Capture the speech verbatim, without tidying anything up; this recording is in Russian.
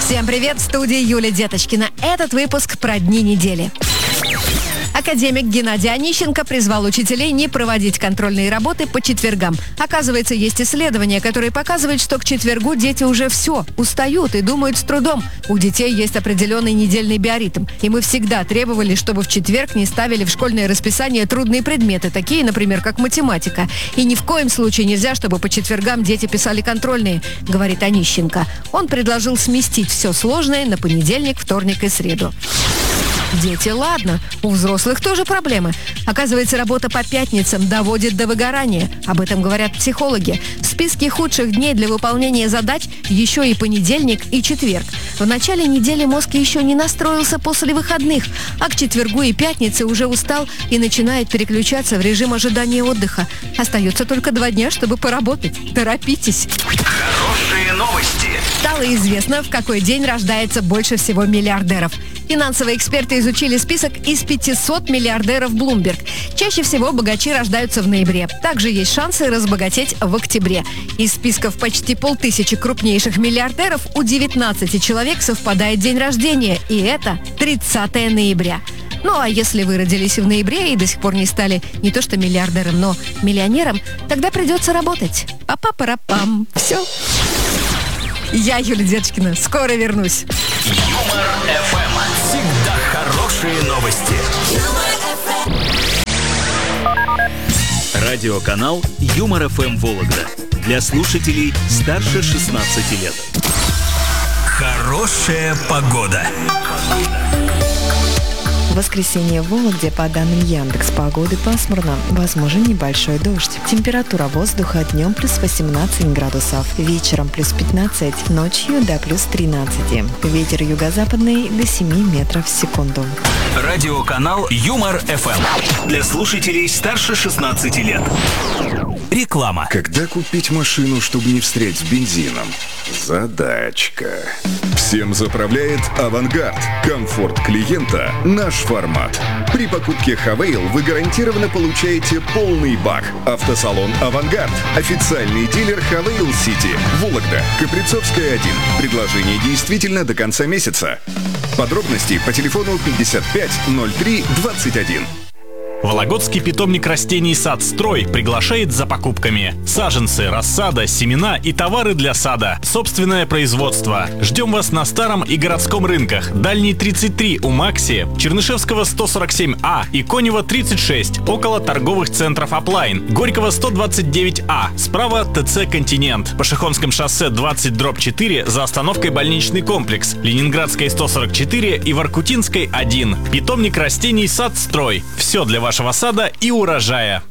Всем привет, в студии Юлия Деточкина. Этот выпуск про дни недели. Академик Геннадий Онищенко призвал учителей не проводить контрольные работы по четвергам. Оказывается, есть исследования, которые показывают, что к четвергу дети уже все, устают и думают с трудом. У детей есть определенный недельный биоритм. И мы всегда требовали, чтобы в четверг не ставили в школьное расписание трудные предметы, такие, например, как математика. И ни в коем случае нельзя, чтобы по четвергам дети писали контрольные, говорит Онищенко. Он предложил сместить все сложное на понедельник, вторник и среду. Дети, ладно, у взрослых тоже проблемы. Оказывается, работа по пятницам доводит до выгорания. Об этом говорят психологи. В списке худших дней для выполнения задач еще и понедельник и четверг. В начале недели мозг еще не настроился после выходных, а к четвергу и пятнице уже устал и начинает переключаться в режим ожидания отдыха. Остается только два дня, чтобы поработать. Торопитесь. Хорошие новости. Стало известно, в какой день рождается больше всего миллиардеров. Финансовые эксперты изучили список из пятисот миллиардеров Bloomberg. Чаще всего богачи рождаются в ноябре. Также есть шансы разбогатеть в октябре. Из списков почти полтысячи крупнейших миллиардеров у девятнадцати человек совпадает день рождения. И это тридцатое ноября. Ну а если вы родились в ноябре и до сих пор не стали не то что миллиардером, но миллионером, тогда придется работать. Па-па-пара-пам. Все. Я, Юлия Деточкина, скоро вернусь. Юмор эф эм. Всегда хорошие новости. Радиоканал Юмор эф эм Вологда. Для слушателей старше шестнадцати лет. Хорошая погода. В воскресенье в Вологде, по данным Яндекс.Погоды, пасмурно, возможен небольшой дождь. Температура воздуха днем плюс восемнадцать градусов, вечером плюс пятнадцать, ночью до плюс тринадцать. Ветер юго-западный до семи метров в секунду. Радиоканал Юмор эф эм. Для слушателей старше шестнадцати лет. Реклама. Когда купить машину, чтобы не встрять с бензином? Задачка. Всем заправляет «Авангард». Комфорт клиента – наш формат. При покупке Хавейл вы гарантированно получаете полный бак. Автосалон «Авангард». Официальный дилер Хавейл Сити. Вологда. Каприцовская, один. Предложение действительно до конца месяца. Подробности по телефону пятьдесят пять ноль три двадцать один. Вологодский питомник растений «Сад Строй» приглашает за покупками. Саженцы, рассада, семена и товары для сада. Собственное производство. Ждем вас на Старом и Городском рынках. Дальний тридцать три у Макси, Чернышевского сто сорок семь А и Конева тридцать шесть, около торговых центров Аплайн. Горького сто двадцать девять А, справа ТЦ «Континент». По Шихонском шоссе двадцать дробь четыре за остановкой больничный комплекс. Ленинградской сто сорок четыре и Воркутинской один. Питомник растений «Сад Строй». Все для вашего сада и урожая.